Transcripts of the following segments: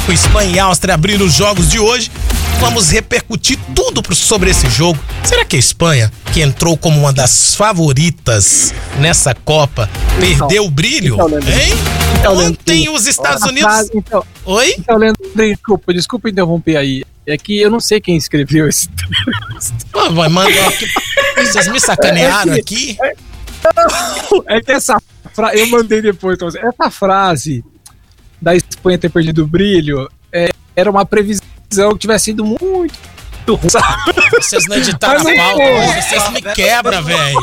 Espanha e Áustria abriram os jogos de hoje. Vamos repercutir tudo sobre esse jogo. Será que a Espanha, que entrou como uma das favoritas nessa Copa, perdeu o brilho? Hein? Ontem os Estados Unidos... Oi? Então, Leandro, desculpa interromper aí. É que eu não sei quem escreveu esse texto. Mano, vocês me sacanearam aqui? É que essa frase, eu mandei depois pra você. Essa frase da Espanha ter perdido o brilho era uma previsão que tivesse sido muito ruim. Vocês não editaram a pauta, vocês me quebram, velho.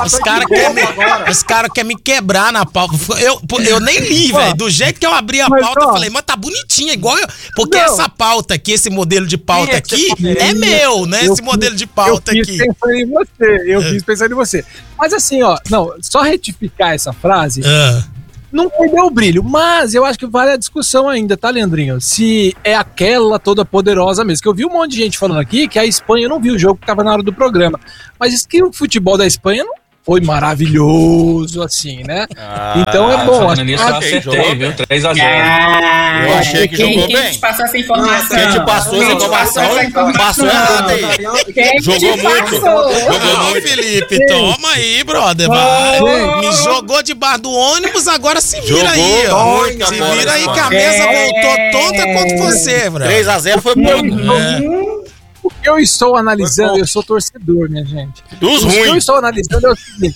Os caras querem me quebrar na pauta. Eu nem li, velho. Do jeito que eu abri a pauta, eu falei, mas tá bonitinha, igual eu. Porque essa pauta aqui, esse modelo de pauta aqui, é meu, né? Esse modelo de pauta aqui. Eu fiz pensando em você. Mas assim, ó, não, só retificar essa frase. Não perdeu o brilho, mas eu acho que vale a discussão ainda, tá, Leandrinho? Se é aquela toda poderosa mesmo. Que eu vi um monte de gente falando aqui que a Espanha, eu não vi o jogo que tava na hora do programa, mas diz que o futebol da Espanha não foi maravilhoso, assim, né? Então é bom. Acho que eu acertei, viu? 3-0. Eu achei que jogou bem. Quem te passou essa informação? Quem te passou essa informação? Passou errado aí. Jogou muito. Jogou muito, Felipe. Toma aí, brother. Vai. Me jogou debaixo do ônibus, agora se vira aí, ó. Se vira aí que a mesa voltou tonta quanto você, brother. 3-0 foi pouco. O que eu estou analisando, eu sou torcedor, minha gente. Dos ruins. O que eu estou analisando é o seguinte.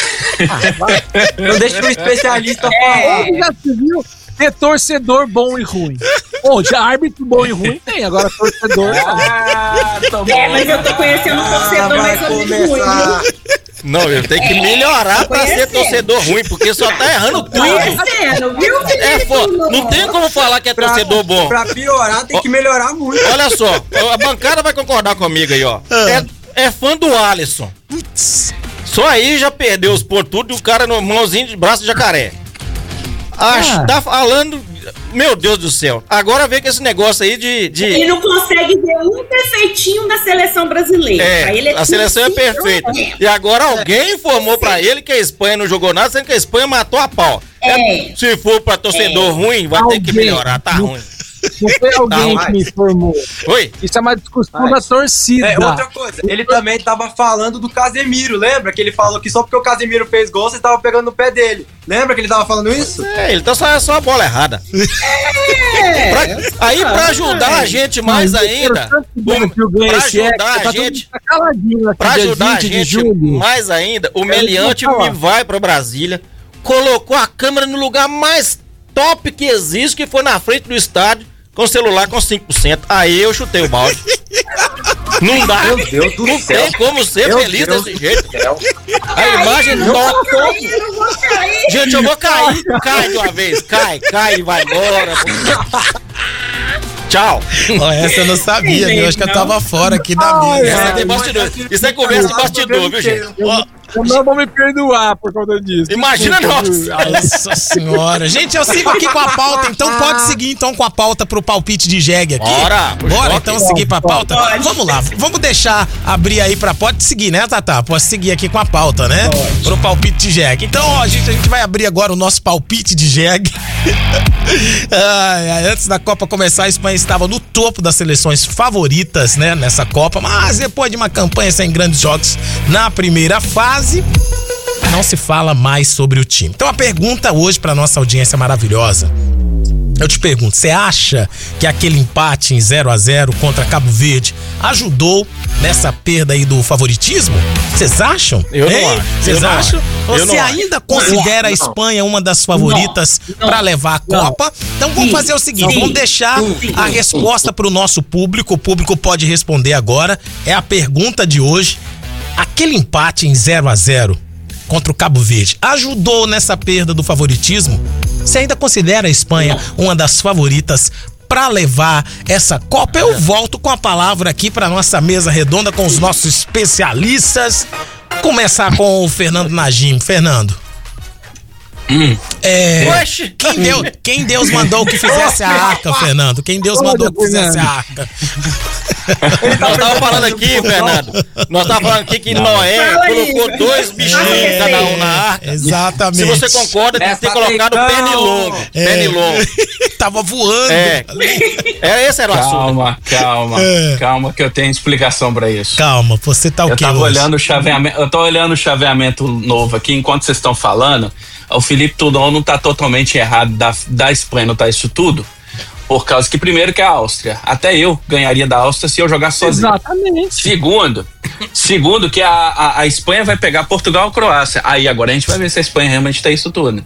Não deixa o especialista falar. Onde já se viu ter torcedor bom e ruim? Bom, já árbitro bom e ruim tem, agora torcedor. Mas eu tô conhecendo um torcedor mais ou menos ruim, viu? Não, eu tenho que melhorar pra ser torcedor ruim, porque só tá errando tudo. Conhecendo, viu, Felipe? Não tem como falar que é torcedor bom. Pra piorar, tem que melhorar muito. Olha só, a bancada vai concordar comigo aí, ó. É fã do Alisson. Só aí já perdeu os pontos tudo e o cara no mãozinho de braço de jacaré. Tá falando... Meu Deus do céu. Agora vem com esse negócio aí de... Ele não consegue ver um defeitinho da seleção brasileira. A seleção é perfeita. E agora alguém informou pra ele que a Espanha não jogou nada, sendo que a Espanha matou a pau. Se for pra torcedor ruim, vai ter que melhorar. Tá ruim. Não foi alguém que me informou. Oi? Isso é uma discussão da torcida. Outra coisa, ele também tava falando do Casemiro, lembra? Que ele falou que só porque o Casemiro fez gol, você tava pegando no pé dele. Lembra que ele tava falando isso? Ele tá só a bola errada. Pra ajudar a gente mais ainda, pra ajudar a gente mais ainda, o Meliante me vai pra Brasília, colocou a câmera no lugar mais top que existe, que foi na frente do estádio, com o celular com 5%. Aí eu chutei o balde. Não dá. Meu Deus do não céu. Tem como ser feliz desse jeito. A imagem top. Gente, eu vou cair. Cai de uma vez. Cai e vai embora. Tchau. Essa eu não sabia, eu acho que eu tava fora aqui da mesa. Isso é conversa de bastidor, viu, gente? Eu não vou me perdoar por conta disso. Imagina nós. Nossa senhora. Gente, eu sigo aqui com a pauta, então pode seguir então com a pauta pro palpite de jegue aqui. Bora então seguir pra pauta? Vamos lá, vamos deixar abrir aí pra... Pode seguir, né, Tatá? Pode seguir aqui com a pauta, né? Pro palpite de jegue. Então, ó, gente, a gente vai abrir agora o nosso palpite de jegue. Antes da Copa começar, a Espanha estava no topo das seleções favoritas, né, nessa Copa, mas depois de uma campanha sem grandes jogos na primeira fase, não se fala mais sobre o time. Então a pergunta hoje para nossa audiência maravilhosa, eu te pergunto, você acha que aquele empate em 0-0 contra Cabo Verde ajudou nessa perda aí do favoritismo? Vocês acham? Eu não acho. Vocês acham? Ou você ainda considera a Espanha uma das favoritas para levar a Copa? Então vamos fazer o seguinte, vamos deixar a resposta para o nosso público. O público pode responder agora. É a pergunta de hoje. Aquele empate em 0-0 contra o Cabo Verde ajudou nessa perda do favoritismo? Você ainda considera a Espanha uma das favoritas para levar essa Copa? Eu volto com a palavra aqui para nossa mesa redonda com os nossos especialistas. Começar com o Fernando Najim. Fernando. Quem Deus mandou que fizesse a arca, Fernando? Quem Deus mandou que fizesse a arca? Nós tava falando aqui, Fernando. Nós tava falando aqui que Noé colocou 2 bichinhos cada um na arca. Exatamente. Se você concorda, tem que ter colocado pernilongo. Pernilongo. Tava voando. Esse era o assunto. Calma, que eu tenho explicação pra isso. Calma, você tá o quê? Eu tô olhando o chaveamento novo aqui, enquanto vocês estão falando. O Felipe Tudon não tá totalmente errado da Espanha, não tá isso tudo. Por causa que, primeiro, que a Áustria. Até eu ganharia da Áustria se eu jogasse sozinho. Exatamente. Segundo que a Espanha vai pegar Portugal e Croácia. Aí agora a gente vai ver se a Espanha realmente tem isso tudo.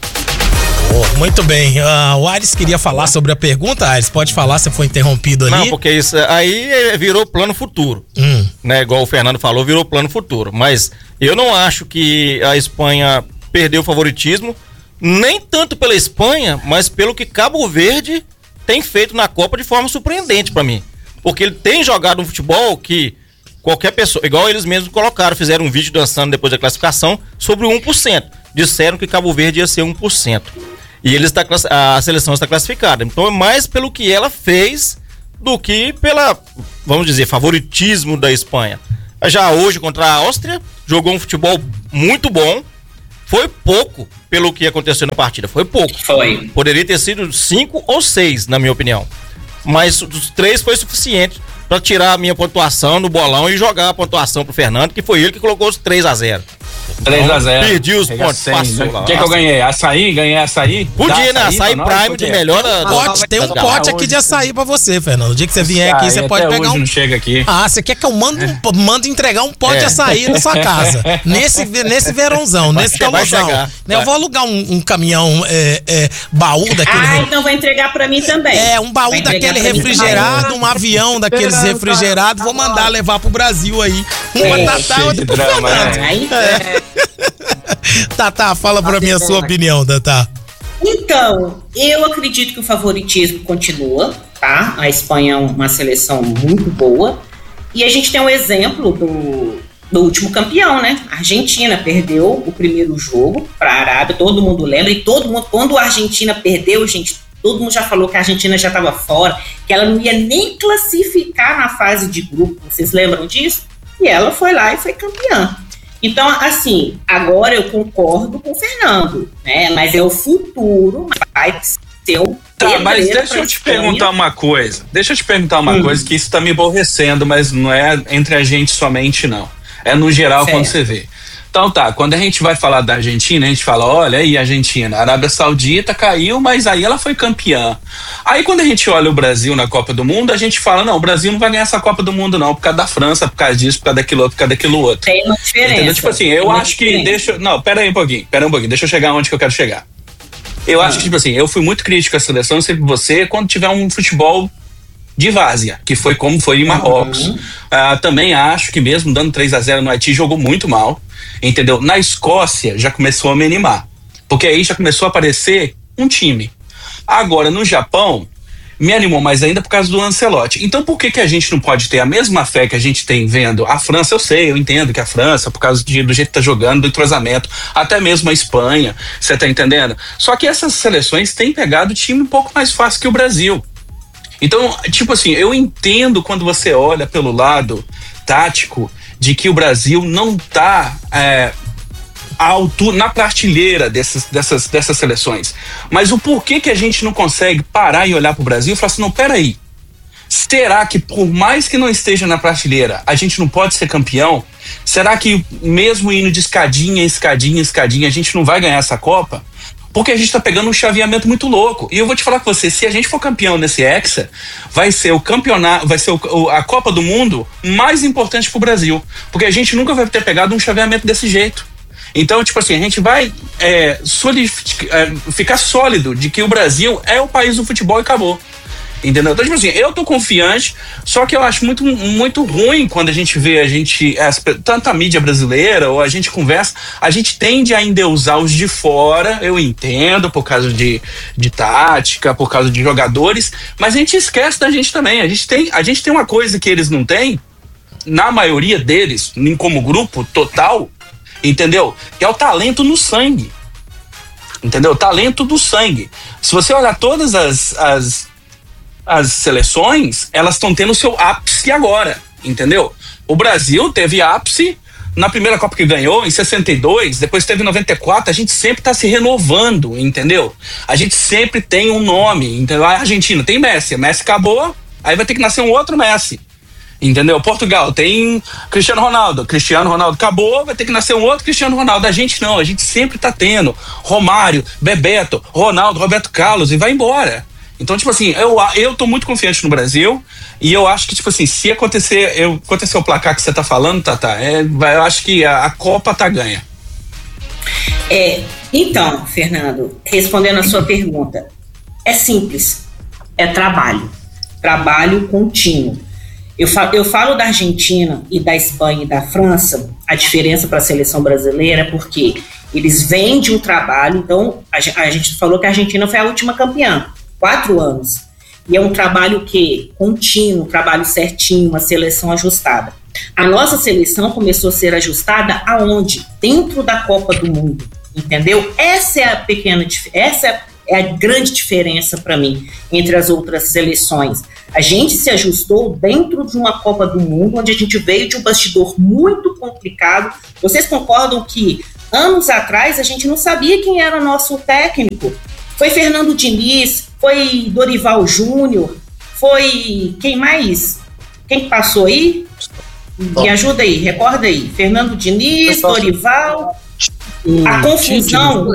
Muito bem. O Aires queria falar sobre a pergunta. Aires, pode falar, você foi interrompido ali. Não, porque isso aí virou plano futuro. Né? Igual o Fernando falou, virou plano futuro. Mas eu não acho que a Espanha perdeu o favoritismo, nem tanto pela Espanha, mas pelo que Cabo Verde tem feito na Copa de forma surpreendente pra mim. Porque ele tem jogado um futebol que qualquer pessoa, igual eles mesmos colocaram, fizeram um vídeo dançando depois da classificação sobre o 1%. Disseram que Cabo Verde ia ser 1%. E a seleção está classificada. Então é mais pelo que ela fez do que pela, vamos dizer, favoritismo da Espanha. Já hoje contra a Áustria, jogou um futebol muito bom. Foi pouco pelo que aconteceu na partida. Foi pouco. Foi. Poderia ter sido 5 ou 6, na minha opinião. Mas os 3 foi suficiente para tirar a minha pontuação no bolão e jogar a pontuação pro Fernando, que foi ele que colocou os 3-0. 3-0. Perdi os pontos. Passou lá. O que eu ganhei? Açaí? Ganhei açaí? Podia, né? Açaí Prime de melhor. Tem um pote aqui de açaí pra você, Fernando. O dia que você vier aqui, você pode pegar não chega aqui. Você quer que eu mando entregar um pote de açaí na sua casa? Nesse verãozão, nesse calorzão. Eu vou alugar um caminhão baú daquele. Então vai entregar pra mim também. Um baú daquele refrigerado, um avião daqueles refrigerados. Vou mandar levar pro Brasil aí. Uma Tatá, outra pro Fernando. Tatá, fala pra mim a sua opinião, Tatá. Então, eu acredito que o favoritismo continua, tá? A Espanha é uma seleção muito boa. E a gente tem um exemplo do último campeão, né? A Argentina perdeu o primeiro jogo pra Arábia, todo mundo lembra. E todo mundo, quando a Argentina perdeu, gente, todo mundo já falou que a Argentina já estava fora, que ela não ia nem classificar na fase de grupo. Vocês lembram disso? E ela foi lá e foi campeã. Então, assim, agora eu concordo com o Fernando, né? Mas é o futuro, vai ser o... Tá, mas deixa eu te perguntar uma coisa. Coisa que isso tá me aborrecendo, mas não é entre a gente somente, não. É no geral, certo. Quando você vê. Então tá, quando a gente vai falar da Argentina, a gente fala, olha aí, Argentina, a Arábia Saudita caiu, mas aí ela foi campeã. Aí quando a gente olha o Brasil na Copa do Mundo, a gente fala, não, o Brasil não vai ganhar essa Copa do Mundo não, por causa da França, por causa disso, por causa daquilo outro, por causa daquilo outro. Tem uma diferença. Entendeu? Tipo assim, eu acho que, pera aí um pouquinho, deixa eu chegar onde que eu quero chegar. Eu acho que, tipo assim, eu fui muito crítico à seleção, sempre você, quando tiver um futebol de várzea, que foi como foi em Marrocos. Também acho que mesmo dando 3-0 no Haiti, jogou muito mal, entendeu? Na Escócia já começou a me animar, porque aí já começou a aparecer um time. Agora no Japão me animou mais ainda por causa do Ancelotti. Então por que a gente não pode ter a mesma fé que a gente tem vendo a França? Eu entendo que a França, por causa do jeito que tá jogando, do entrosamento, até mesmo a Espanha, você tá entendendo? Só que essas seleções têm pegado time um pouco mais fácil que o Brasil. Então, tipo assim, eu entendo quando você olha pelo lado tático de que o Brasil não tá à altura, na prateleira dessas seleções. Mas o porquê que a gente não consegue parar e olhar pro Brasil e falar assim, não, peraí, será que por mais que não esteja na prateleira, a gente não pode ser campeão? Será que mesmo indo de escadinha, a gente não vai ganhar essa Copa? Porque a gente tá pegando um chaveamento muito louco. E eu vou te falar com você, se a gente for campeão nesse Hexa, vai ser o campeonato, vai ser a Copa do Mundo mais importante pro Brasil. Porque a gente nunca vai ter pegado um chaveamento desse jeito. Então, tipo assim, a gente vai ficar sólido de que o Brasil é o país do futebol e acabou. Entendeu? Então, tipo assim, eu tô confiante, só que eu acho muito, muito ruim quando a gente vê tanta mídia brasileira, ou a gente conversa, a gente tende a endeusar os de fora, eu entendo, por causa de tática, por causa de jogadores, mas a gente esquece da gente também. A gente tem uma coisa que eles não têm, na maioria deles, como grupo total, entendeu? Que é o talento no sangue. entendeu? Talento do sangue. Se você olhar todas as seleções, elas estão tendo o seu ápice agora, entendeu? O Brasil teve ápice na primeira Copa que ganhou, em 62, depois teve em 94, a gente sempre tá se renovando, entendeu? A gente sempre tem um nome, entendeu? A Argentina tem Messi acabou, aí vai ter que nascer um outro Messi, entendeu? Portugal tem Cristiano Ronaldo acabou, vai ter que nascer um outro Cristiano Ronaldo. A gente não, a gente sempre tá tendo Romário, Bebeto, Ronaldo, Roberto Carlos e vai embora. Então, tipo assim, eu tô muito confiante no Brasil e eu acho que, tipo assim, se acontecer o placar que você tá falando, Tata, eu acho que a Copa tá ganha. Então, Fernando, respondendo a sua pergunta, é simples, é trabalho contínuo. Eu falo da Argentina e da Espanha e da França, a diferença para a seleção brasileira é porque eles vêm de um trabalho, então a gente falou que a Argentina foi a última campeã, 4 anos. E é um trabalho contínuo, um trabalho certinho, uma seleção ajustada. A nossa seleção começou a ser ajustada aonde? Dentro da Copa do Mundo, entendeu? Essa é a grande diferença para mim entre as outras seleções. A gente se ajustou dentro de uma Copa do Mundo, onde a gente veio de um bastidor muito complicado. Vocês concordam que anos atrás a gente não sabia quem era nosso técnico? Foi Fernando Diniz, foi Dorival Júnior, foi quem mais? Quem passou aí? Me ajuda aí, recorda aí. Fernando Diniz, Dorival, a confusão.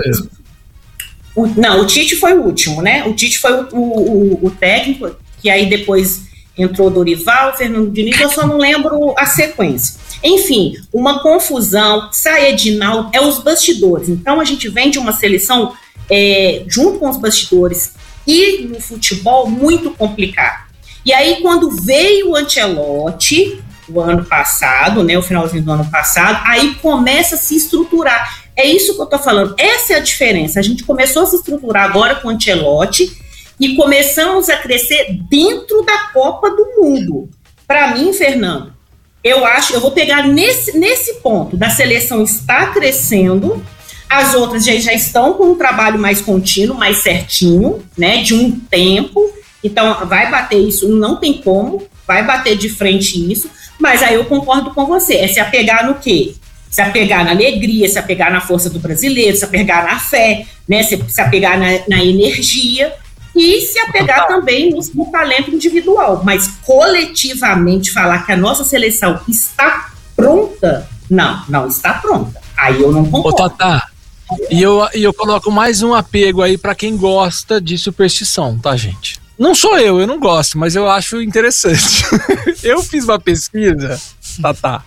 O Tite foi o último, né? O Tite foi o técnico, que aí depois entrou Dorival, Fernando Diniz, eu só não lembro a sequência. Enfim, uma confusão, sai Edinaldo, os bastidores. Então a gente vem de uma seleção junto com os bastidores e no futebol muito complicado. E aí quando veio o Ancelotti, o ano passado, né, o finalzinho do ano passado, aí começa a se estruturar. É isso que eu tô falando, essa é a diferença. A gente começou a se estruturar agora com o Ancelotti e começamos a crescer dentro da Copa do Mundo. Para mim, Fernando, eu vou pegar nesse ponto da seleção está crescendo, as outras já estão com um trabalho mais contínuo, mais certinho, né, de um tempo, então vai bater isso, não tem como, vai bater de frente isso, mas aí eu concordo com você, é se apegar no quê? Se apegar na alegria, se apegar na força do brasileiro, se apegar na fé, né, se apegar na energia e se apegar também no talento individual, mas coletivamente falar que a nossa seleção está pronta, não está pronta, aí eu não concordo. Ô, Tata, e eu coloco mais um apego aí para quem gosta de superstição, tá, gente? Não sou eu não gosto, mas eu acho interessante. Eu fiz uma pesquisa, Tata.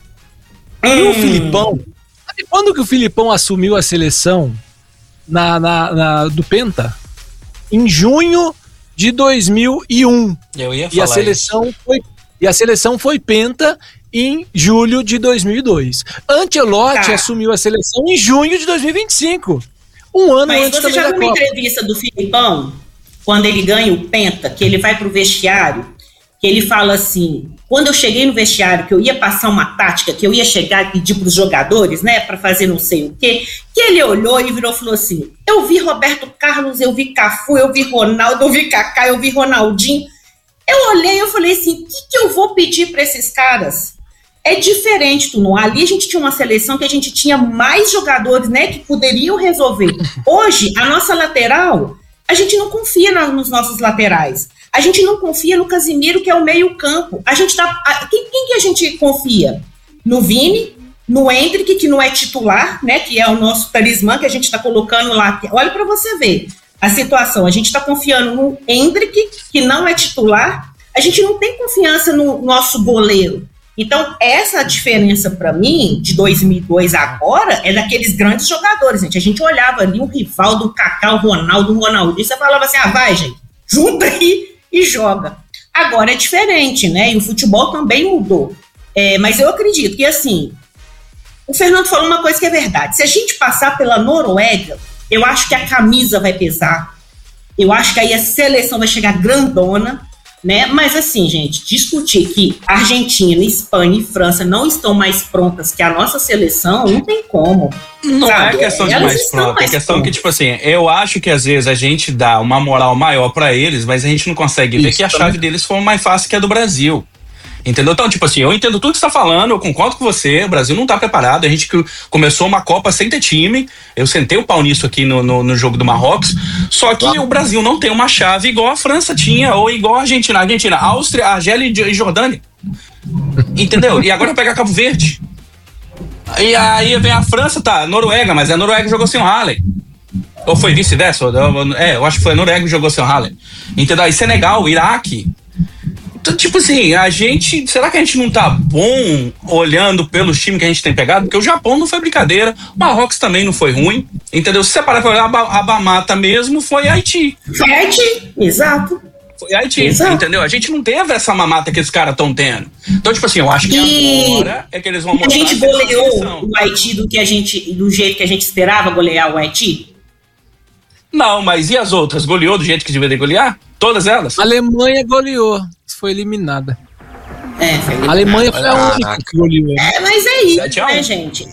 E o Filipão, sabe quando que o Filipão assumiu a seleção do Penta? Em junho de 2001. Eu ia falar a seleção foi Penta em julho de 2002. Ancelotti assumiu a seleção em junho de 2025. Um ano antes da Copa. Mas você já viu uma entrevista do Filipão, quando ele ganha o Penta, que ele vai pro vestiário, que ele fala assim, quando eu cheguei no vestiário, que eu ia passar uma tática, que eu ia chegar e pedir pros jogadores, né, pra fazer não sei o quê, que ele olhou e virou e falou assim, eu vi Roberto Carlos, eu vi Cafu, eu vi Ronaldo, eu vi Kaká, eu vi Ronaldinho. Eu olhei e eu falei assim, o que eu vou pedir pra esses caras? É diferente, Tuno. Ali a gente tinha uma seleção que a gente tinha mais jogadores, né, que poderiam resolver. Hoje, a nossa lateral, a gente não confia nos nossos laterais. A gente não confia no Casimiro, que é o meio-campo. A gente quem que a gente confia? No Vini, no Endrick, que não é titular, né? Que é o nosso talismã que a gente está colocando lá. Olha para você ver a situação. A gente está confiando no Endrick, que não é titular. A gente não tem confiança no nosso goleiro. Então, essa diferença para mim, de 2002 agora, é daqueles grandes jogadores, gente. A gente olhava ali o Rivaldo, o Kaká, o Ronaldo, o Ronaldinho, você falava assim, vai, gente, junta aí e joga. Agora é diferente, né? E o futebol também mudou. Mas eu acredito que, assim, o Fernando falou uma coisa que é verdade. Se a gente passar pela Noruega, eu acho que a camisa vai pesar. Eu acho que aí a seleção vai chegar grandona. né? Mas assim, gente, discutir que Argentina, Espanha e França não estão mais prontas que a nossa seleção, não tem como. Não é questão de mais pronta, é questão que, tipo assim, eu acho que às vezes a gente dá uma moral maior pra eles, mas a gente não consegue ver que a chave deles foi mais fácil que a do Brasil. Entendeu? Então, tipo assim, eu entendo tudo que você tá falando, eu concordo com você, o Brasil não tá preparado, a gente começou uma Copa sem ter time, eu sentei o pau nisso aqui no jogo do Marrocos, só que o Brasil não tem uma chave igual a França tinha, ou igual a Argentina, Áustria, Argélia e Jordânia. Entendeu? E agora pegar Cabo Verde. E aí vem a França, tá, Noruega, mas a Noruega jogou sem o Haaland. Ou foi vice-versa? Eu acho que foi a Noruega que jogou sem o Haaland. Entendeu? Aí Senegal, Iraque. Então, tipo assim, será que a gente não tá bom olhando pelos times que a gente tem pegado? Porque o Japão não foi brincadeira, o Marrocos também não foi ruim, entendeu? Se você parar pra olhar, a mamata mesmo foi Haiti. Foi Haiti, exato. Foi Haiti, entendeu? A gente não teve essa mamata que esses caras estão tendo. Então, tipo assim, eu acho que agora é que eles vão mostrar. A gente goleou o Haiti do jeito que a gente esperava golear o Haiti? Não, mas e as outras? Goleou do jeito que devia golear? Todas elas? A Alemanha goleou, foi eliminada. Foi eliminada. A Alemanha foi a única que goleou. Mas é isso, né, gente?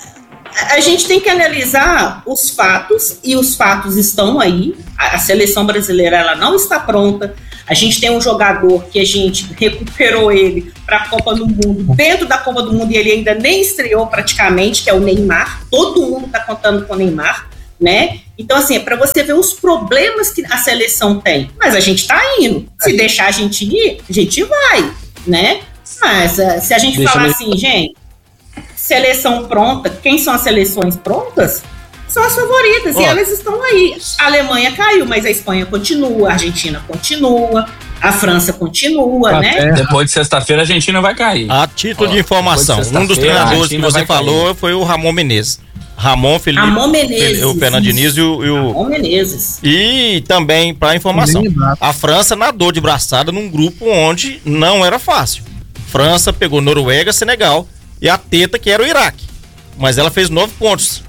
A gente tem que analisar os fatos, e os fatos estão aí. A seleção brasileira, ela não está pronta. A gente tem um jogador que a gente recuperou ele para a Copa do Mundo, dentro da Copa do Mundo, e ele ainda nem estreou praticamente, que é o Neymar. Todo mundo está contando com o Neymar, né? Então, assim, é para você ver os problemas que a seleção tem. Mas a gente tá indo. Se deixar a gente ir, a gente vai, né? Mas se a gente falar assim, gente, seleção pronta, quem são as seleções prontas? São as favoritas, e elas estão aí. A Alemanha caiu, mas a Espanha continua, a Argentina continua, a França continua, né? Depois de sexta-feira a Argentina vai cair. A título de informação, um dos treinadores que você falou foi o Ramon Menezes. Ramon Menezes, o Fernando Diniz e o Ramon Menezes. E também, para informação, a França nadou de braçada num grupo onde não era fácil. França pegou Noruega, Senegal e a teta que era o Iraque. Mas ela fez 9 pontos.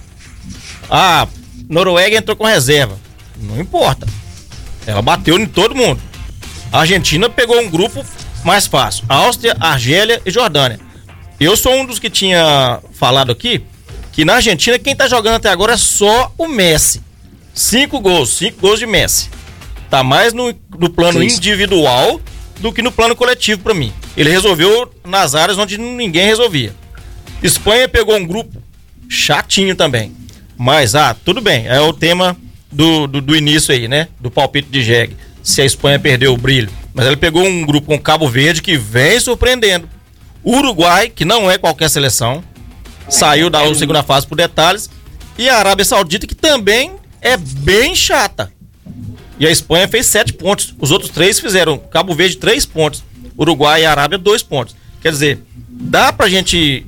A Noruega entrou com reserva. Não importa. Ela bateu em todo mundo. A Argentina pegou um grupo mais fácil. Áustria, Argélia e Jordânia. Eu sou um dos que tinha falado aqui que na Argentina quem tá jogando até agora é só o Messi. 5 gols de Messi. Tá mais no plano individual do que no plano coletivo pra mim. Ele resolveu nas áreas onde ninguém resolvia. Espanha pegou um grupo chatinho também. Mas, tudo bem, é o tema do início aí, né? Do palpite de Jeg. Se a Espanha perdeu o brilho. Mas ele pegou um grupo com Cabo Verde que vem surpreendendo. Uruguai, que não é qualquer seleção, saiu da segunda fase por detalhes. E a Arábia Saudita, que também é bem chata. E a Espanha fez 7 pontos. Os outros 3 fizeram. Cabo Verde 3 pontos. Uruguai e a Arábia 2 pontos. Quer dizer, dá pra gente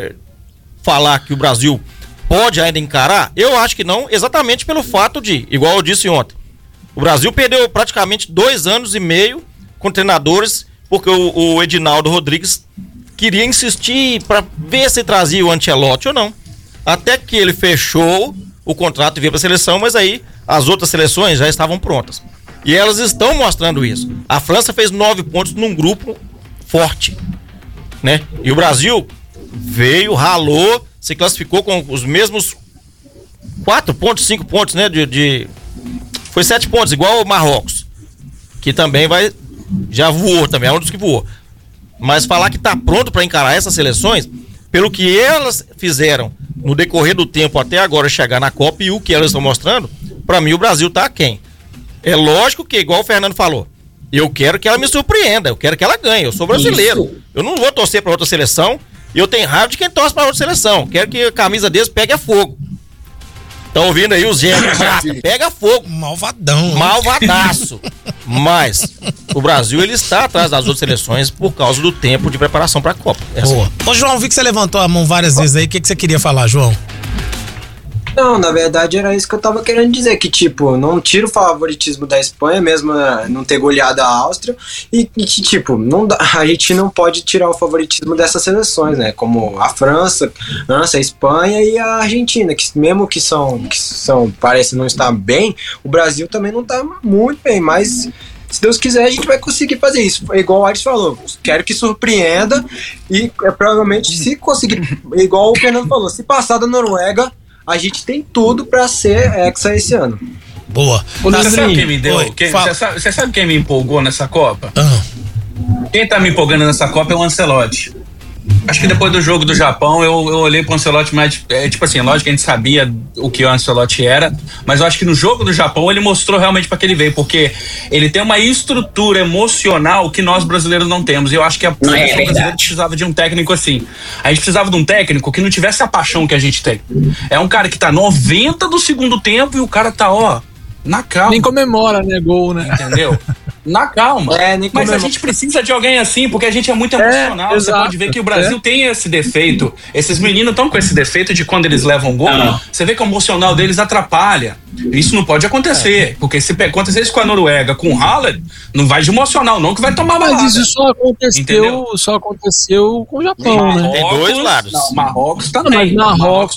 falar que o Brasil pode ainda encarar? Eu acho que não, exatamente pelo fato de, igual eu disse ontem, o Brasil perdeu praticamente 2 anos e meio com treinadores, porque o Edinaldo Rodrigues queria insistir para ver se trazia o Ancelotti ou não. Até que ele fechou o contrato e veio para a seleção, mas aí as outras seleções já estavam prontas. E elas estão mostrando isso. A França fez 9 pontos num grupo forte, né? E o Brasil veio, ralou, se classificou com os mesmos 4 pontos, 5 pontos, né? Foi 7 pontos, igual o Marrocos, que também já voou também, é um dos que voou. Mas falar que tá pronto para encarar essas seleções, pelo que elas fizeram no decorrer do tempo até agora chegar na Copa e o que elas estão mostrando, para mim o Brasil tá aquém. É lógico que, igual o Fernando falou, eu quero que ela me surpreenda, eu quero que ela ganhe, eu sou brasileiro. Isso. Eu não vou torcer para outra seleção e eu tenho raiva de quem torce para outra seleção. Quero que a camisa deles pegue a fogo. Estão ouvindo aí os gêmeos? Pega fogo. Malvadão. Malvadaço. Mas o Brasil, ele está atrás das outras seleções por causa do tempo de preparação para a Copa. Boa. Ô, João, vi que você levantou a mão várias vezes aí. O que você queria falar, João? Não, na verdade era isso que eu tava querendo dizer, que tipo, não tira o favoritismo da Espanha, mesmo não ter goleado a Áustria, e que tipo, a gente não pode tirar o favoritismo dessas seleções, né, como a França, a Espanha e a Argentina, que mesmo que são parece não estar bem, o Brasil também não tá muito bem, mas Se Deus quiser, a gente vai conseguir fazer isso. Igual o Aires falou, quero que surpreenda e provavelmente se conseguir, igual o Fernando falou, se passar da Noruega, a gente tem tudo pra ser hexa esse ano. Boa. Você sabe quem me deu? Você sabe quem me empolgou nessa Copa? Quem tá me empolgando nessa Copa é o Ancelotti. Acho que depois do jogo do Japão eu olhei pro Ancelotti mais, tipo assim, lógico que a gente sabia o que o Ancelotti era, mas eu acho que no jogo do Japão ele mostrou realmente para que ele veio, porque ele tem uma estrutura emocional que nós brasileiros não temos, e eu acho que a seleção brasileira precisava de um técnico assim. A gente precisava de um técnico que não tivesse a paixão que a gente tem. É um cara que tá 90 do segundo tempo e o cara tá, na calma. Nem comemora, né, gol, né? Entendeu? Na calma. Mas a gente precisa de alguém assim, porque a gente é muito emocional. Você pode ver que o Brasil tem esse defeito. Esses meninos estão com esse defeito de quando eles levam gol, você vê que o emocional deles atrapalha. Isso não pode acontecer. Porque se acontecer isso com a Noruega, com o Haaland, não vai de emocional, não, que vai tomar balada. Mas isso só aconteceu com o Japão, né? Tem dois lados. Não, Marrocos também. Mas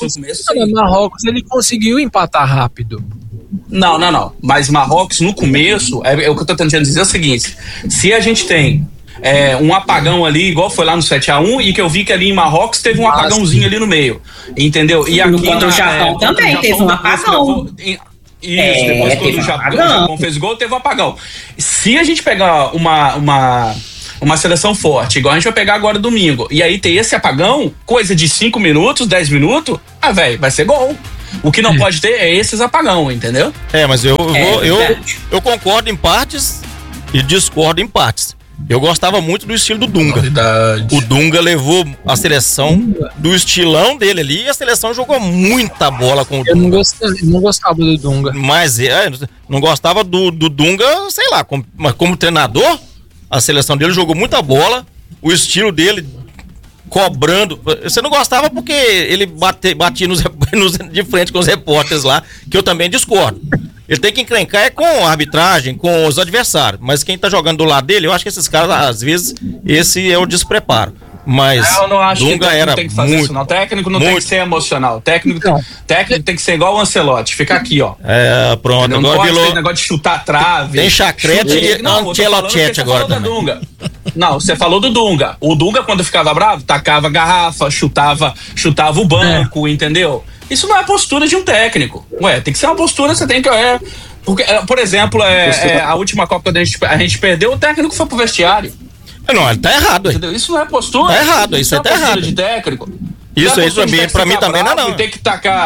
Marrocos ele conseguiu empatar rápido. Não. Mas Marrocos, no começo, é o que eu tô tentando dizer é o seguinte: se a gente tem um apagão ali, igual foi lá no 7-1, e que eu vi que ali em Marrocos teve um apagãozinho ali no meio, entendeu? E aqui no Japão também teve um apagão. Isso, depois quando o Japão fez gol, teve um apagão. Se a gente pegar uma seleção forte, igual a gente vai pegar agora domingo, e aí tem esse apagão, coisa de 5 minutos, 10 minutos, velho, vai ser gol. O que não pode ter é esses apagão, entendeu? Mas eu concordo em partes e discordo em partes. Eu gostava muito do estilo do Dunga. O Dunga levou a seleção do estilão dele ali e a seleção jogou muita bola com o Dunga. Eu não gostava do Dunga. Mas não gostava do Dunga, sei lá, como treinador, a seleção dele jogou muita bola, o estilo dele cobrando. Você não gostava porque ele batia de frente com os repórteres lá, que eu também discordo. Ele tem que encrencar com a arbitragem, com os adversários. Mas quem tá jogando do lado dele, eu acho que esses caras, às vezes, esse é o despreparo. Mas eu não acho Dunga que era tem que fazer muito, isso, não. O técnico não tem que ser emocional. Técnico tem que ser igual o Ancelotti, fica aqui, pronto. Não agora pode ter negócio de chutar a trave. Tem Chacrete e Ancelotti agora também. Não, você falou do Dunga. O Dunga, quando ficava bravo, tacava garrafa, chutava o banco, entendeu? Isso não é a postura de um técnico. Tem que ser uma postura, você tem que... porque, por exemplo, a última Copa que a gente perdeu, o técnico foi pro vestiário. Não, ele tá errado aí. Isso não é postura. Tá errado, isso aí tá errado. De técnico. Isso aí pra mim também não. Tem que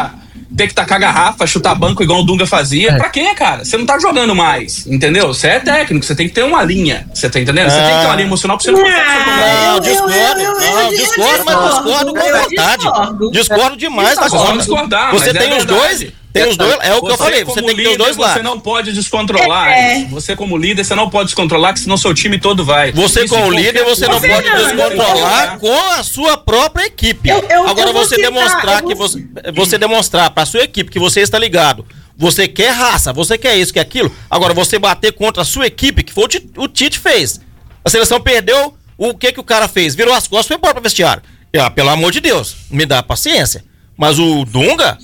tacar garrafa, chutar banco igual o Dunga fazia. Pra quê, cara? Você não tá jogando mais, entendeu? Você é técnico, você tem que ter uma linha. Você tá entendendo? Você tem que ter uma linha emocional pra você não discordo, mas discordo com vontade. Discordo demais da conta. Você tem os dois... Tem os dois, é o que eu falei, você tem que ter os dois lados. Você não pode descontrolar. Você como líder, você não pode descontrolar, que senão seu time todo vai. Você como líder, você não pode descontrolar com a sua própria equipe. Agora você demonstrar para sua equipe que você está ligado. Você quer raça, você quer isso, quer aquilo. Agora você bater contra a sua equipe, que foi o Tite fez. A seleção perdeu, o que o cara fez? Virou as costas e foi embora pro vestiário. Pelo amor de Deus, me dá paciência. Mas o Dunga...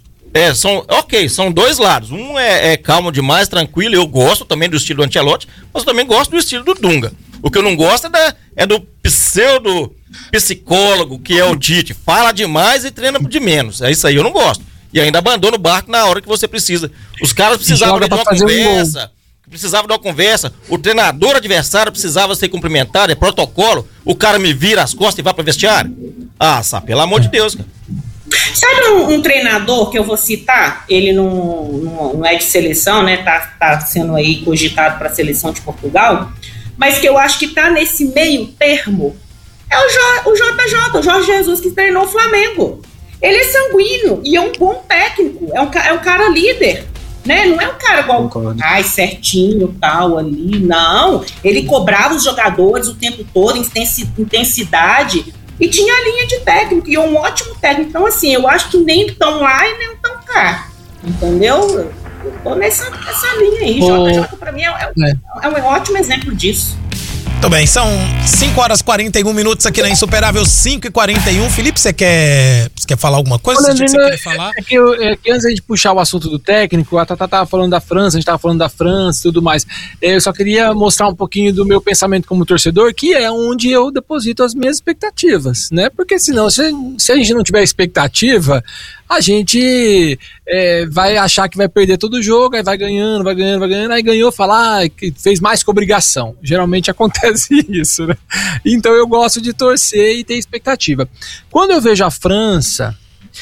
são dois lados. Um é calmo demais, tranquilo. Eu gosto também do estilo do Ancelotti, mas eu também gosto do estilo do Dunga. O que eu não gosto é do pseudo psicólogo, que é o Tite. Fala demais e treina de menos. É isso aí, eu não gosto. E ainda abandona o barco na hora que você precisa. Os caras precisavam de uma conversa. Precisavam de uma conversa. O treinador adversário precisava ser cumprimentado, é protocolo. O cara me vira as costas e vai pro vestiário. Pelo amor de Deus, cara. Sabe um treinador que eu vou citar? Ele não é de seleção, né? Tá sendo aí cogitado para a seleção de Portugal, mas que eu acho que tá nesse meio termo. É o JJ, o Jorge Jesus, que treinou o Flamengo. Ele é sanguíneo e é um bom técnico, é um cara líder, né? Não é um cara igual, certinho, tal, ali, não. Ele cobrava os jogadores o tempo todo, intensidade. E tinha a linha de técnico, e um ótimo técnico. Então, assim, eu acho que nem tão lá e nem tão cá. Entendeu? Eu tô nessa linha aí. JJ, pra mim, é um ótimo exemplo disso. Muito bem, são 5h41 aqui na Insuperável, 5h41. Felipe, você quer falar alguma coisa? Olha, você quer falar? Que antes da gente puxar o assunto do técnico, a Tatá tava falando da França, a gente tava falando da França e tudo mais. Eu só queria mostrar um pouquinho do meu pensamento como torcedor, que é onde eu deposito as minhas expectativas, né? Porque senão, se a gente não tiver expectativa, a gente vai achar que vai perder todo o jogo, aí vai ganhando, aí ganhou, falar que fez mais que obrigação. Geralmente acontece isso, né? Então eu gosto de torcer e ter expectativa. Quando eu vejo a França,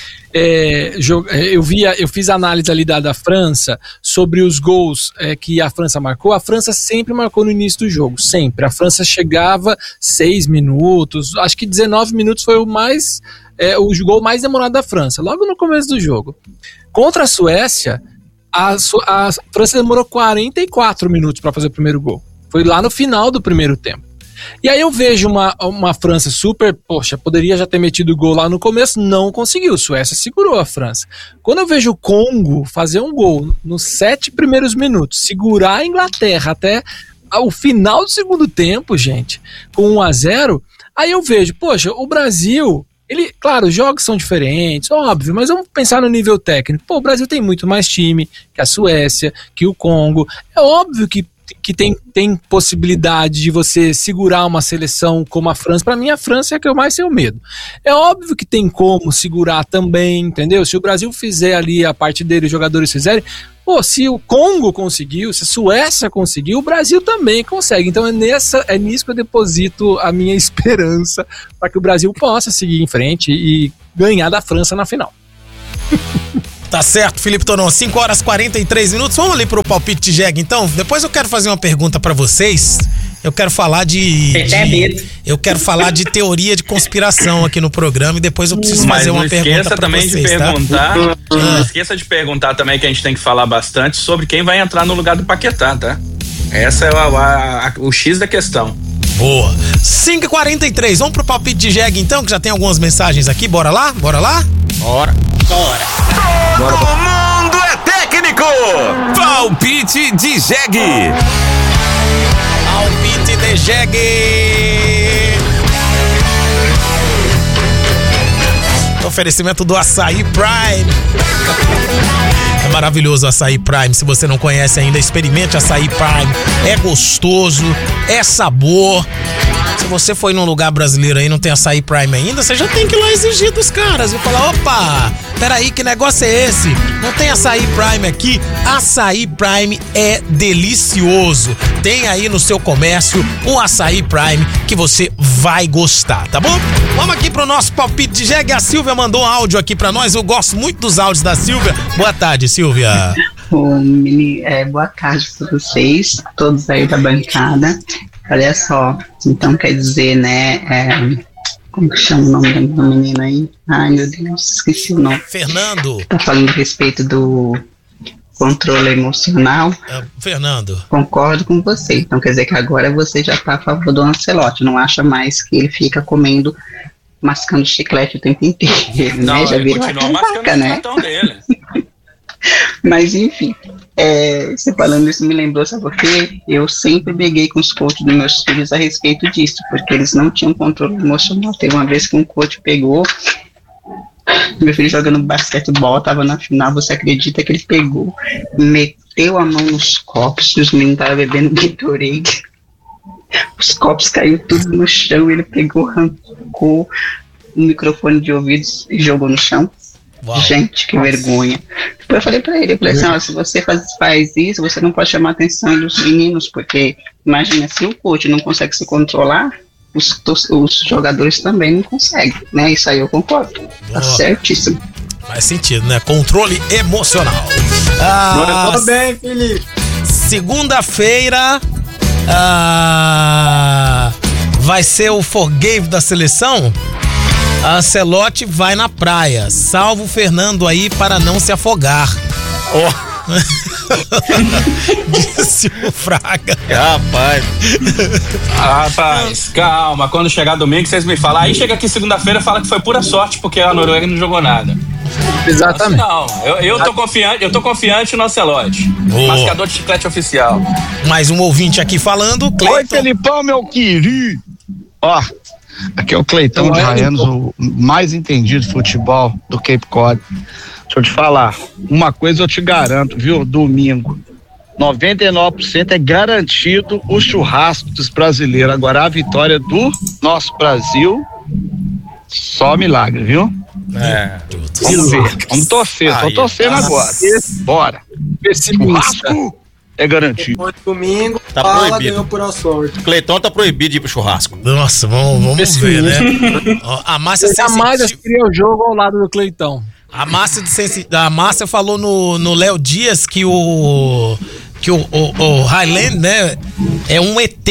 eu fiz análise ali da França sobre os gols que a França marcou. A França sempre marcou no início do jogo, sempre. A França chegava 6 minutos, acho que 19 minutos foi o gol mais demorado da França, logo no começo do jogo. Contra a Suécia, a França demorou 44 minutos para fazer o primeiro gol. Foi lá no final do primeiro tempo. E aí eu vejo uma França super, poderia já ter metido gol lá no começo, não conseguiu, Suécia segurou a França. Quando eu vejo o Congo fazer um gol nos 7 primeiros minutos, segurar a Inglaterra até o final do segundo tempo, gente, com 1-0, aí eu vejo, o Brasil... Claro, os jogos são diferentes, óbvio, mas vamos pensar no nível técnico. O Brasil tem muito mais time que a Suécia, que o Congo. É óbvio que tem possibilidade de você segurar uma seleção como a França. Para mim, a França é a que eu mais tenho medo. É óbvio que tem como segurar também, entendeu? Se o Brasil fizer ali a parte dele, os jogadores fizerem... se o Congo conseguiu, se a Suécia conseguiu, o Brasil também consegue. Então é nisso que eu deposito a minha esperança para que o Brasil possa seguir em frente e ganhar da França na final. Tá certo, Felipe Tonon, 5h43. Vamos ali pro palpite de jegue, então? Depois eu quero fazer uma pergunta pra vocês. Eu quero falar eu quero falar de teoria de conspiração aqui no programa e depois eu preciso fazer uma pergunta pra vocês, tá? Não esqueça de perguntar também, que a gente tem que falar bastante sobre quem vai entrar no lugar do Paquetá, tá? Essa é o X da questão. Boa. 5h43, vamos pro palpite de jegue, então, que já tem algumas mensagens aqui. Bora lá? Bora. Todo mundo é técnico! Palpite de jegue! Palpite de jegue! Oferecimento do Açaí Prime. É maravilhoso o Açaí Prime. Se você não conhece ainda, experimente Açaí Prime. É gostoso, é sabor. Se você foi num lugar brasileiro aí e não tem Açaí Prime ainda, você já tem que ir lá exigir dos caras e falar: opa, peraí, que negócio é esse? Não tem Açaí Prime aqui? Açaí Prime é delicioso. Tem aí no seu comércio um Açaí Prime que você vai gostar, tá bom? Vamos aqui pro nosso palpite de jegue. A Silvia mandou um áudio aqui pra nós. Eu gosto muito dos áudios da Silvia. Boa tarde, Silvia. Boa tarde pra vocês, todos aí da bancada. Olha só, então quer dizer, né, como que chama o nome do menino aí? Ai, meu Deus, esqueci o nome. Fernando. Tá falando a respeito do controle emocional. Fernando. Concordo com você, então quer dizer que agora você já tá a favor do Ancelotti, não acha mais que ele fica comendo, mascando chiclete o tempo inteiro, não, né? Já virou a casaca, né? O cartão dele. Mas enfim, você falando isso me lembrou, sabe por quê? Eu sempre briguei com os coaches dos meus filhos a respeito disso, porque eles não tinham controle emocional. Teve uma vez que um coach pegou meu filho jogando basquetebol, tava na final, você acredita que ele pegou, meteu a mão nos copos, os meninos estavam bebendo Gatorade, os copos caíram tudo no chão, ele pegou, arrancou o microfone de ouvidos e jogou no chão. Uau. Gente, que vergonha. Depois eu falei pra ele, assim, se você faz isso, você não pode chamar a atenção dos meninos, porque imagina, se o coach não consegue se controlar, os jogadores também não conseguem, né? Isso aí eu concordo. Tá certíssimo. Faz sentido, né? Controle emocional. Tudo bem, Felipe. Segunda-feira vai ser o Forgave da seleção. A Ancelotti vai na praia. Salva o Fernando aí para não se afogar. Disse o Fraga. Rapaz, calma. Quando chegar domingo, vocês me falam. Aí chega aqui segunda-feira e fala que foi pura sorte porque a Noruega não jogou nada. Exatamente. Não, eu tô confiante no Ancelotti. Mascador de chiclete oficial. Mais um ouvinte aqui falando, Cleiton. Oi, Felipão, meu querido. Ó, aqui é o Cleitão de Raianos, o mais entendido de futebol do Cape Cod. Deixa eu te falar, uma coisa eu te garanto, viu? Domingo, 99% é garantido o churrasco dos brasileiros. Agora a vitória do nosso Brasil, só milagre, viu? Vamos ver, vamos torcer, tô torcendo agora. Bora. Churrasco é garantido. Domingo, tá proibido. Por sorte. Cleitão tá proibido de ir pro churrasco. Nossa, vamos ver, né? A Márcia jamais assistiria o jogo ao lado do Cleitão. A Márcia falou no Léo Dias que o Highland, né, é um ET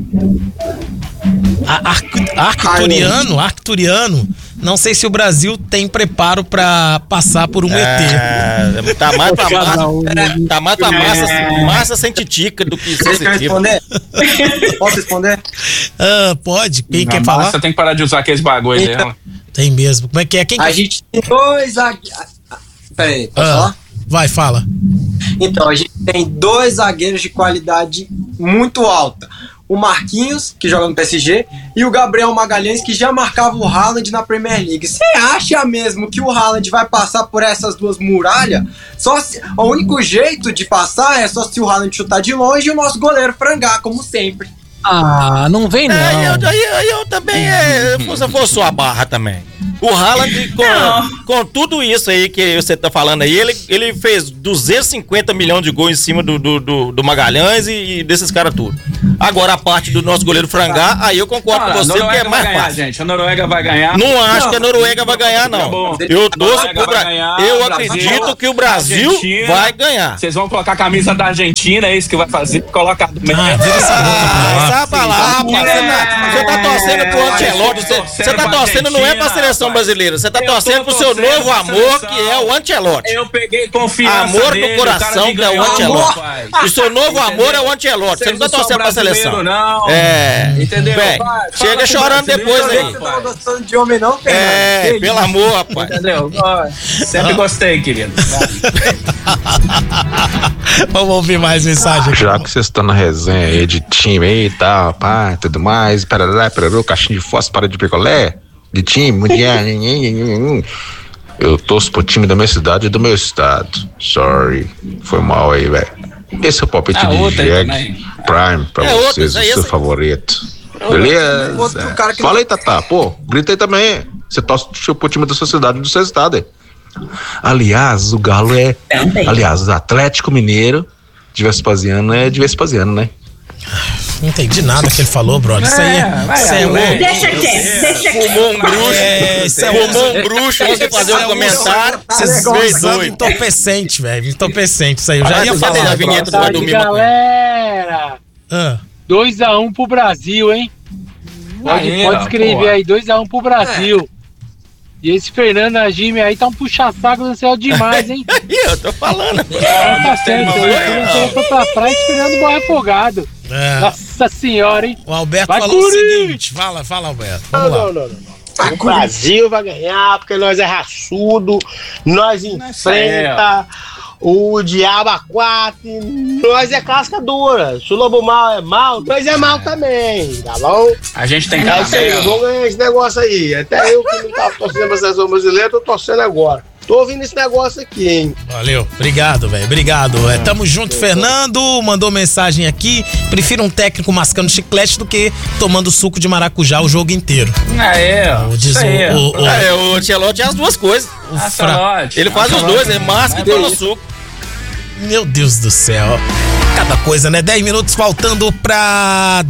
arcturiano. Não sei se o Brasil tem preparo pra passar por um ET. Tá mais pra massa sem titica do que sensitiva. Posso responder? Pode. Quem quer falar? Você tem que parar de usar aqueles bagulho dela. Tem mesmo. Como é que é? A gente tem dois Peraí, posso falar? Vai, fala. Então, a gente tem 2 zagueiros de qualidade muito alta. O Marquinhos, que joga no PSG, e o Gabriel Magalhães, que já marcava o Haaland na Premier League. Você acha mesmo que o Haaland vai passar por essas 2 muralhas? O único jeito de passar é só se o Haaland chutar de longe e o nosso goleiro frangar, como sempre. Não vem não. Eu também, se eu fosse sua barra também. O Haaland, com tudo isso aí que você tá falando aí, ele fez 250 milhões de gols em cima do Magalhães e desses caras tudo. Agora a parte do nosso goleiro frangar, aí eu concordo com você, porque é mais fácil. Gente, a Noruega vai ganhar. Não acho que a Noruega vai ganhar, não. Eu torço pro Brasil. Eu acredito que o Brasil vai ganhar. Vocês vão colocar a camisa da Argentina, é isso que vai fazer? Coloca do meio. Sai pra lá, rapaz. Você tá torcendo pro Ancelotti. Você tá torcendo não é pra seleção brasileira. Você tá torcendo pro seu novo amor, que é o Ancelotti. Eu peguei confiança. Amor do coração, que é o Ancelotti. O seu novo amor é o Ancelotti. Você não tá torcendo pra seleção. Não. Entendeu? Bem, chega chorando depois aí. Você não tá gostando de homem, não, pelo amor, rapaz. Entendeu? Sempre gostei, querido. Vamos ouvir mais mensagem aqui. Já que vocês estão na resenha aí de time aí e tal, pá, tudo mais, perará, caixinha de fósforo de picolé, de time, mundial, eu torço pro time da minha cidade e do meu estado. Sorry, foi mal aí, velho. Esse é o palpite de Jag Prime pra vocês, o seu favorito. Beleza? Fala aí, Tatá, pô, grita aí também. Você torce pro time da sua cidade e do seu estado aí. Aliás, o Galo aliás, o Atlético Mineiro de Vespasiano é de Vespasiano, né? Não entendi nada que ele falou, brother. Isso aí é Deixa quieto. Fumou um bruxo. Fumou um bruxo antes de fazer um comentário. Vocês dois entorpecente, velho. Entorpecente, isso aí. Eu já ia falar. A vinheta do domingo. Galera, 2-1 pro Brasil, hein? Pode escrever aí, 2-1 pro Brasil. E esse Fernando Agime aí tá um puxa-saco do céu demais, hein? Eu tô falando. Tá certo, eu tô pra trás esperando o boi afogado. Nossa senhora, hein? O Alberto falou o seguinte. Fala, Alberto. Vamos lá. Não. O Brasil vai ganhar porque nós é raçudo, nós enfrenta o diabo a 4, nós é casca dura. Se o lobo mal é mal, nós é mal também, tá bom? A gente tem que vamos ganhar esse negócio aí. Até eu que não tava torcendo pra seleção brasileira, tô torcendo agora. Tô ouvindo esse negócio aqui, hein? Valeu, obrigado, velho, obrigado. Tamo junto, Fernando, mandou mensagem aqui. Prefiro um técnico mascando chiclete do que tomando suco de maracujá o jogo inteiro. O Ancelotti é as duas coisas. Ele faz os dois, ele masca e toma suco. Meu Deus do céu. Cada coisa, né? 10 minutos faltando pra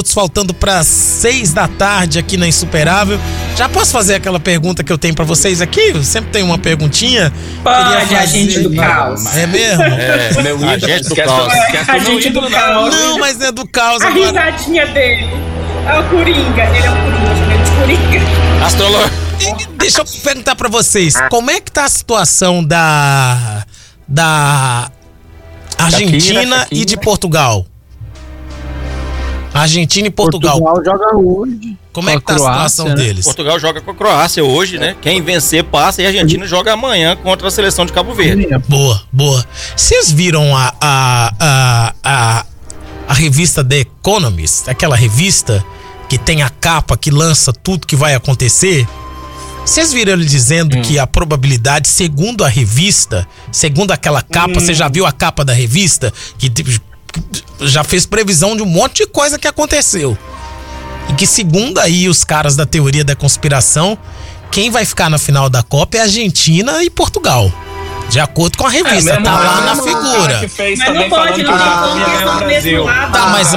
6 da tarde aqui na Insuperável. Já posso fazer aquela pergunta que eu tenho pra vocês aqui? Eu sempre tenho uma perguntinha. Pode, agente do caos. É mesmo? Meu agente do caos. Agente do caos. Não, mas não é do caos agora. A risadinha dele. É o Coringa. Ele é o Coringa, chamei de Coringa. Astrolog. Deixa eu perguntar pra vocês. Como é que tá a situação da Argentina e de Portugal? Argentina e Portugal. Portugal joga hoje. Como é que tá a situação deles? Portugal joga com a Croácia hoje, né? Quem vencer passa e a Argentina joga amanhã contra a seleção de Cabo Verde. Boa. Vocês viram a revista The Economist, aquela revista que tem a capa que lança tudo que vai acontecer? Vocês viram ele dizendo que a probabilidade, segundo a revista, segundo aquela capa, você já viu a capa da revista? Que já fez previsão de um monte de coisa que aconteceu. E que, segundo aí os caras da teoria da conspiração, quem vai ficar na final da Copa é Argentina e Portugal. De acordo com a revista, tá lá na figura. Mas não pode, não tem como que estão do mesmo lado. Tá, mas...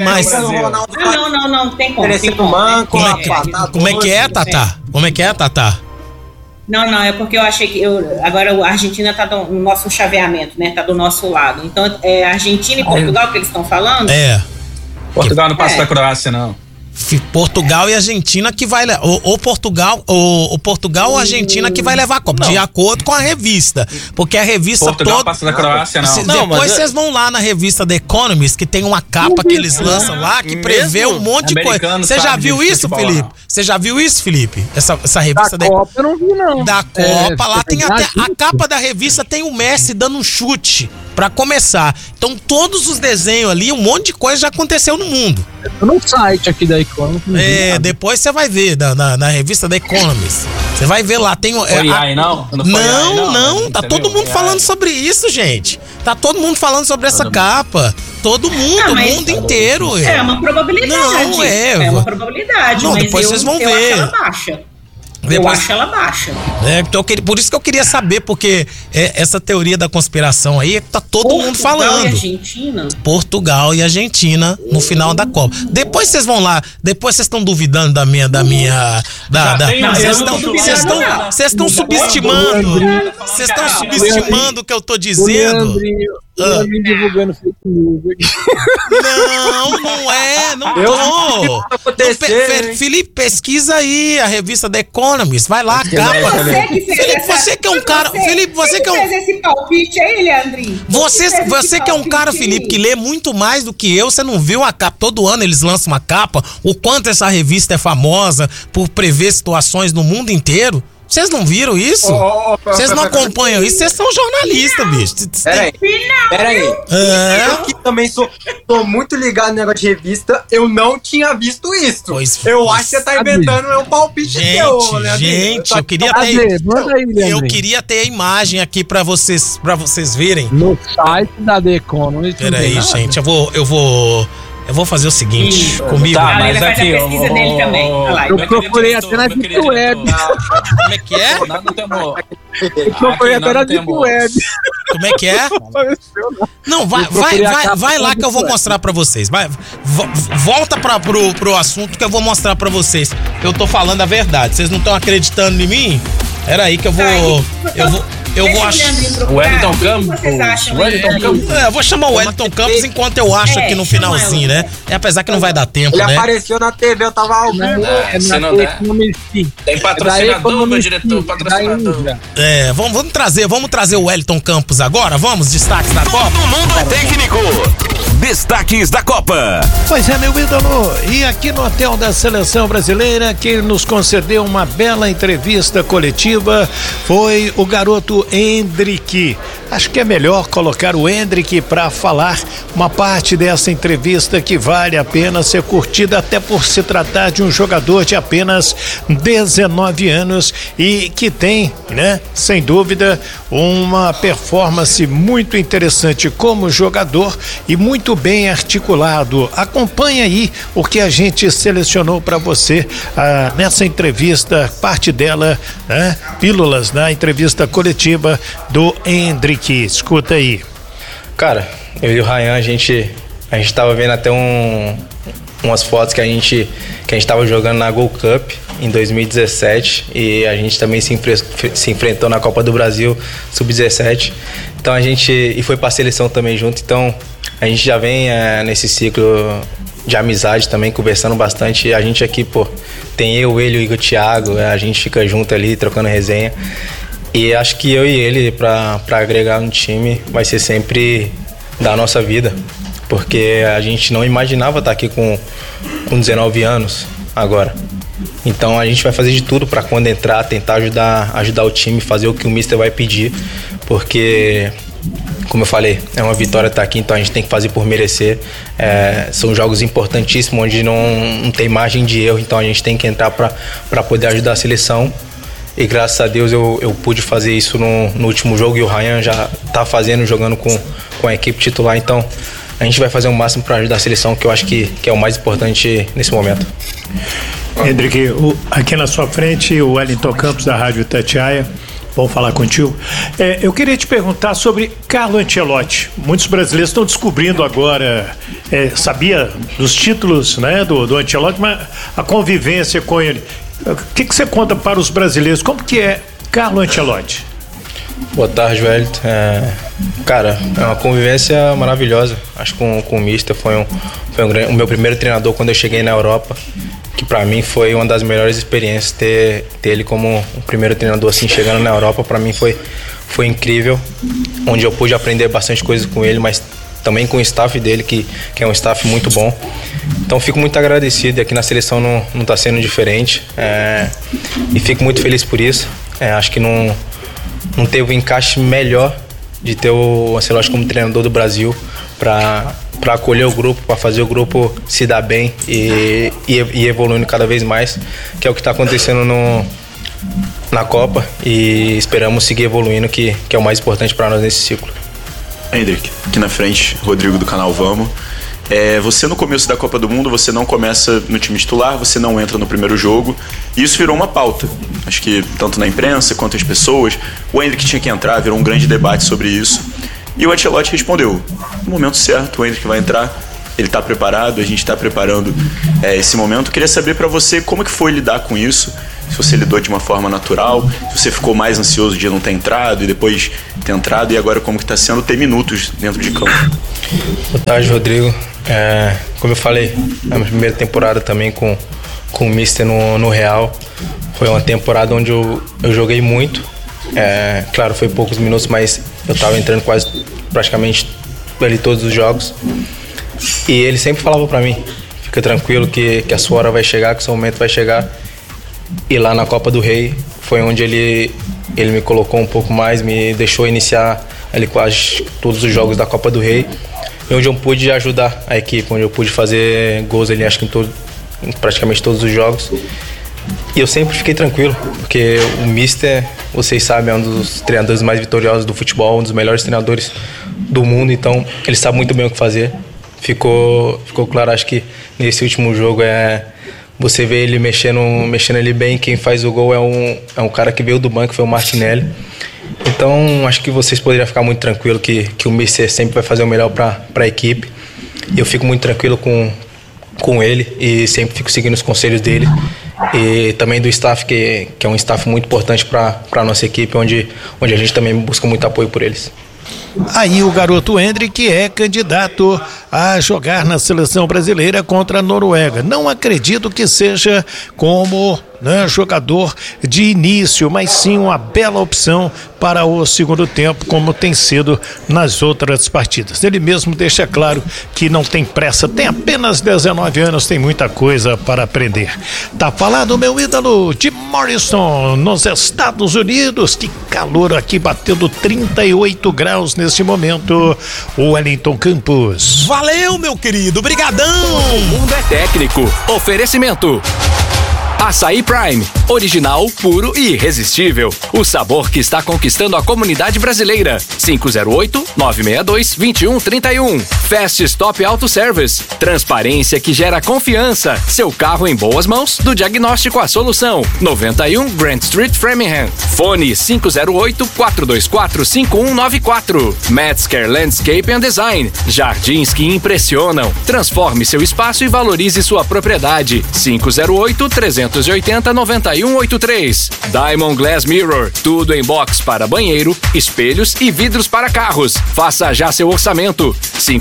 Não, tem como. Como é que é, Tatá? Como é que é, Tatá? Não, é porque eu achei que agora a Argentina tá no nosso chaveamento, né? Tá do nosso lado. Então, é Argentina e Portugal que eles estão falando? Portugal não passa da Croácia, não. Portugal e Argentina que vai ou Portugal ou Argentina que vai levar a Copa, de acordo com a revista, porque a revista Portugal passa da Croácia, não. Depois vocês vão lá na revista The Economist, que tem uma capa que eles lançam lá que prevê um monte de coisa. Você já viu isso, Felipe? Você já viu isso, Felipe? Essa revista da Copa eu não vi, não. Da Copa lá tem até a capa da revista, tem o Messi dando um chute pra começar. Então todos os desenhos ali, um monte de coisa já aconteceu no mundo. Eu tô no site aqui da Economist. Depois você vai ver na revista da Economist. Você vai ver lá, tem não, tá todo mundo falando sobre isso, gente. Tá todo mundo falando sobre essa capa. Todo mundo, o mundo inteiro. É uma probabilidade. Não, é uma probabilidade. Não, depois vocês vão ver. Eu acho ela baixa. Eu acho ela baixa. Então, por isso que eu queria saber, porque essa teoria da conspiração aí tá todo mundo falando. Portugal e Argentina no final da Copa. Depois vocês vão lá, depois vocês estão duvidando vocês estão subestimando. Vocês estão subestimando o que eu tô dizendo. Divulgando fake news aqui. Não tô. Felipe, pesquisa aí a revista The Economist, vai lá, capa. Felipe, você que é um cara. Felipe, você que é um. Fez esse palpite aí, Leandrinho? Você que é um cara, Felipe, que lê muito mais do que eu, você não viu a capa? Todo ano eles lançam uma capa, o quanto essa revista é famosa por prever situações no mundo inteiro. Vocês não viram isso? Vocês não acompanham isso? Vocês são jornalistas, bicho. Peraí. Eu que também sou muito ligado no negócio de revista, eu não tinha visto isso. Eu acho que você tá inventando um palpite seu, né? Gente, eu queria ter a imagem aqui pra vocês verem. No site da The Economist. Peraí, gente, eu vou fazer o seguinte comigo. Tá, mas aqui, eu procurei até na Deep Web. Como é que é? Eu procurei até na Deep Web. Como é que é? Não, vai lá que eu vou mostrar pra vocês. Volta pro assunto que eu vou mostrar pra vocês. Eu tô falando a verdade. Vocês não estão acreditando em mim? Era aí que eu vou achar. O Wellington Campos. Eu vou chamar o Wellington Campos enquanto eu acho aqui no finalzinho, né? Apesar que não vai dar tempo, né? Ele apareceu na TV, eu tava ao vivo. Tem patrocinador, meu diretor, patrocinador. Vamos trazer o Wellington Campos agora? Vamos, destaques da Copa? Todo mundo é técnico. Destaques da Copa. Pois é, meu ídolo, e aqui no hotel da Seleção Brasileira, quem nos concedeu uma bela entrevista coletiva foi o garoto Endrick. Acho que é melhor colocar o Endrick para falar uma parte dessa entrevista que vale a pena ser curtida, até por se tratar de um jogador de apenas 19 anos e que tem, né, sem dúvida, uma performance muito interessante como jogador e muito bem articulado. Acompanhe aí o que a gente selecionou para você nessa entrevista, parte dela, né, pílulas na entrevista coletiva do Endrick. Escuta aí. Cara, eu e o Ryan, a gente tava vendo até umas fotos que a gente tava jogando na Gold Cup em 2017 e a gente também se enfrentou na Copa do Brasil Sub-17. Então e foi pra seleção também junto, então a gente já vem nesse ciclo de amizade também, conversando bastante. A gente aqui, tem eu, ele, o Igor, o Thiago, a gente fica junto ali, trocando resenha. E acho que eu e ele, pra agregar no time, vai ser sempre da nossa vida. porque a gente não imaginava estar aqui com 19 anos agora. Então a gente vai fazer de tudo para quando entrar, tentar ajudar o time, fazer o que o Mister vai pedir, porque, como eu falei, é uma vitória estar aqui, então a gente tem que fazer por merecer. São jogos importantíssimos, onde não tem margem de erro, então a gente tem que entrar para poder ajudar a seleção. E graças a Deus eu pude fazer isso no último jogo, e o Ryan já está jogando com a equipe titular, então a gente vai fazer o máximo para ajudar a seleção, que eu acho que é o mais importante nesse momento. Hendrick, aqui na sua frente, o Wellington Campos, da Rádio Itatiaia. Vamos falar contigo. Eu queria te perguntar sobre Carlo Ancelotti. Muitos brasileiros estão descobrindo agora, sabia dos títulos, né, do Ancelotti, mas a convivência com ele. O que você conta para os brasileiros? Como que é Carlo Ancelotti? Boa tarde, Wellington. Cara, é uma convivência maravilhosa. Acho que com o Mister foi o meu primeiro treinador quando eu cheguei na Europa, que para mim foi uma das melhores experiências. Ter ele como o primeiro treinador assim, chegando na Europa, para mim foi incrível, onde eu pude aprender bastante coisas com ele, mas também com o staff dele, que é um staff muito bom. Então fico muito agradecido, e aqui na seleção não está sendo diferente, e fico muito feliz por isso. Acho que não teve um encaixe melhor de ter o Ancelotti como treinador do Brasil para acolher o grupo, para fazer o grupo se dar bem e evoluindo cada vez mais, que é o que está acontecendo na Copa, e esperamos seguir evoluindo, que é o mais importante para nós nesse ciclo. Hendrick, aqui na frente, Rodrigo do canal Vamos. Você no começo da Copa do Mundo, você não começa no time titular, você não entra no primeiro jogo, e isso virou uma pauta. Acho que tanto na imprensa quanto as pessoas, o Hendrick tinha que entrar, virou um grande debate sobre isso. E o Ancelotti respondeu: no momento certo, o Hendrick vai entrar, ele está preparado, a gente está preparando esse momento. Queria saber para você como que foi lidar com isso, se você lidou de uma forma natural, se você ficou mais ansioso de não ter entrado e depois ter entrado, e agora como que está sendo ter minutos dentro de campo. Boa tarde, Rodrigo. Como eu falei, é a minha primeira temporada também com o Mister no Real. Foi uma temporada onde eu joguei muito. Claro, foi poucos minutos, mas eu estava entrando praticamente ali todos os jogos. E ele sempre falava para mim: fica tranquilo que a sua hora vai chegar, que o seu momento vai chegar. E lá na Copa do Rei foi onde ele me colocou um pouco mais, me deixou iniciar ali quase todos os jogos da Copa do Rei, e onde eu pude ajudar a equipe, onde eu pude fazer gols ali, acho que em praticamente todos os jogos. E eu sempre fiquei tranquilo, porque o Mister, vocês sabem, é um dos treinadores mais vitoriosos do futebol, um dos melhores treinadores do mundo, então ele sabe muito bem o que fazer. Ficou claro, acho que nesse último jogo você vê ele mexendo ele bem. Quem faz o gol é um cara que veio do banco, foi o Martinelli. Então acho que vocês poderiam ficar muito tranquilo que o Mister sempre vai fazer o melhor para a equipe. E eu fico muito tranquilo com ele, e sempre fico seguindo os conselhos dele, e também do staff, que é um staff muito importante para a nossa equipe, onde a gente também busca muito apoio por eles. Aí o garoto Hendrick é candidato a jogar na seleção brasileira contra a Noruega. Não acredito que seja como jogador de início, mas sim uma bela opção para o segundo tempo, como tem sido nas outras partidas. Ele mesmo deixa claro que não tem pressa, tem apenas 19 anos, tem muita coisa para aprender. Tá falado, meu ídolo de Morrison, nos Estados Unidos. Que calor aqui, batendo 38 graus nesse momento. O Wellington Campos. Valeu, meu querido, brigadão. O mundo é técnico. Oferecimento: Açaí Prime, original, puro e irresistível. O sabor que está conquistando a comunidade brasileira. 508-962-2131. Fast Stop Auto Service. Transparência que gera confiança. Seu carro em boas mãos, do diagnóstico à solução. 91 Grant Street, Framingham. Fone 508-424-5194. Metzger Landscape and Design. Jardins que impressionam. Transforme seu espaço e valorize sua propriedade. 508-380-9100. 9183. Diamond Glass Mirror, tudo em box para banheiro, espelhos e vidros para carros. Faça já seu orçamento.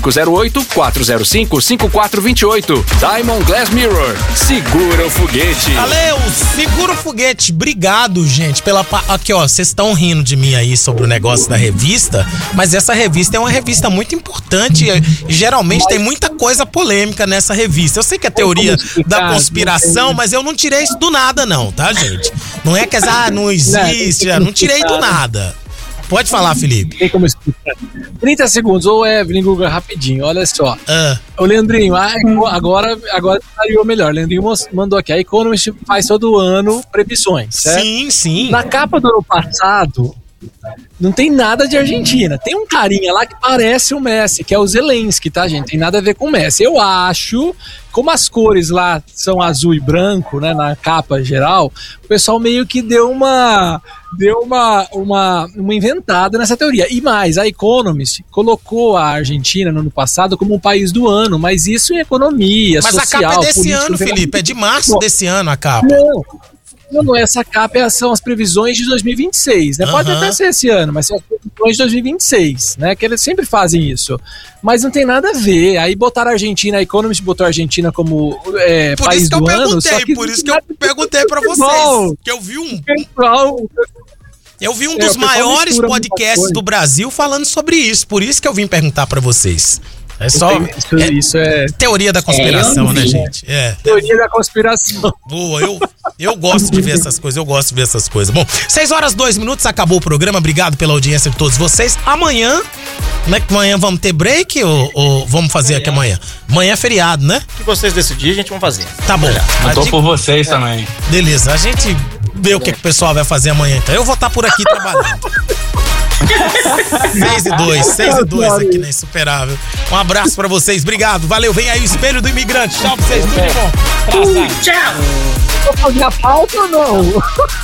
508-405-5428. Diamond Glass Mirror, segura o foguete. Valeu, segura o foguete. Obrigado, gente, pela... Aqui, ó, vocês estão rindo de mim aí sobre o negócio da revista, mas essa revista é uma revista muito importante e geralmente tem muita coisa polêmica nessa revista. Eu sei que é teoria da conspiração, mas eu não tirei isso do nada não, tá, gente? Não é que não existe, não tirei do nada. Pode falar, Felipe. Tem como explicar. 30 segundos, ô Evelyn Guga, rapidinho, olha só. O Leandrinho, agora saiu melhor. O Leandrinho mandou aqui. A Economist faz todo ano previsões, certo? Sim. Na capa do ano passado, não tem nada de Argentina. Tem um carinha lá que parece o Messi, que é o Zelensky, tá, gente? Tem nada a ver com o Messi. Eu acho, como as cores lá são azul e branco, né, na capa geral, o pessoal meio que deu uma inventada nessa teoria. E mais, a Economist colocou a Argentina no ano passado como um país do ano, mas isso em economia, mas social, a capa é desse ano, Felipe, é de março desse ano a capa. Não, essa capa são as previsões de 2026, né? Pode até ser esse ano, mas são as previsões de 2026, né? Que eles sempre fazem isso. Mas não tem nada a ver. Aí botaram a Argentina, a Economist botou a Argentina como país do ano. Por isso que eu perguntei pra vocês. Que eu vi um dos maiores podcasts do Brasil falando sobre isso. Por isso que eu vim perguntar pra vocês. É só. Isso é teoria da conspiração, né, gente? Teoria da conspiração. Boa, eu gosto de ver essas coisas, Bom, 6h02, acabou o programa. Obrigado pela audiência de todos vocês. Amanhã, né? Amanhã vamos ter break ou vamos fazer aqui amanhã? Amanhã é feriado, né? O que vocês decidirem, a gente vai fazer. Tá bom. Eu tô por vocês também. Beleza, a gente vê o que o pessoal vai fazer amanhã, então. Eu vou estar por aqui trabalhando. 6-2 aqui na Insuperável. Um abraço pra vocês, obrigado, valeu. Vem aí o Espelho do Imigrante. Tchau pra vocês, tudo de bom. Tchau. Vou fazer a pauta ou não?